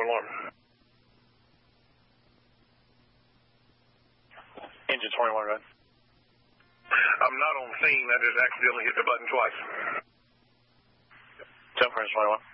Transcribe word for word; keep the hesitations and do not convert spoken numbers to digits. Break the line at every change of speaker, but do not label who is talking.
alarm.
Engine twenty-one, right?
I'm not on scene. I just accidentally hit the button twice.
Ten for twenty-one.